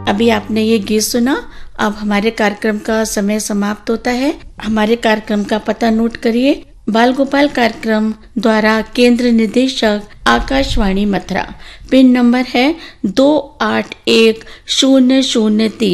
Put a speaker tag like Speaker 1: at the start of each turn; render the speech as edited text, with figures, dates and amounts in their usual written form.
Speaker 1: अभी आपने ये गीत सुना। अब हमारे कार्यक्रम का समय समाप्त होता है। हमारे कार्यक्रम का पता नोट करिए। बाल गोपाल कार्यक्रम द्वारा केंद्र निदेशक आकाशवाणी मथुरा। पिन नंबर है 281003।